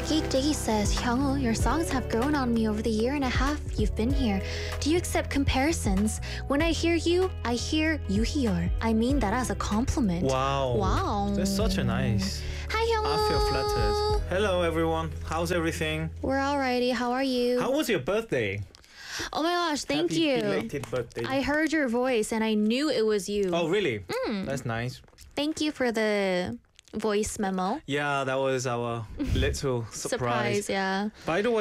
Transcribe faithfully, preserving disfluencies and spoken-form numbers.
Geek Diggy says, Hyungwoo, your songs have grown on me over the year and a half you've been here. Do you accept comparisons? When I hear you, I hear Yuhiyor. I mean that as a compliment. Wow. Wow. That's such a nice. Hi, Hyungwoo. I feel flattered. Hello, everyone. How's everything? We're alrighty. How are you? How was your birthday? Oh my gosh, thank Happy you. belated birthday. I heard your voice and I knew it was you. Oh, really? Mm. That's nice. Thank you for the voice memo. Yeah, that was our little surprise. Surprise, yeah. By the way,